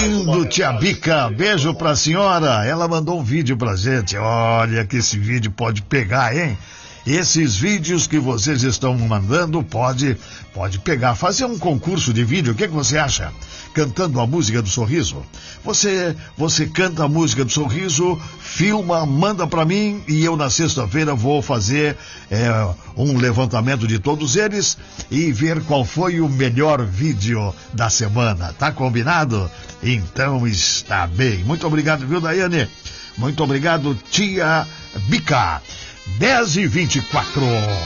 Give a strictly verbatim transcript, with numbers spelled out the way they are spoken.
lindo, tia Bica. Beijo pra senhora. Ela mandou um vídeo pra gente. Olha que esse vídeo pode pegar, hein? Esses vídeos que vocês estão mandando pode, pode pegar. Fazer um concurso de vídeo, o que, que você acha? Cantando a música do sorriso. Você, você canta a música do sorriso, filma, manda pra mim e eu na sexta-feira vou fazer é, um levantamento de todos eles e ver qual foi o melhor vídeo da semana. Tá combinado? Então está bem. Muito obrigado, viu, Daiane? Muito obrigado, tia Bica. dez e vinte e quatro.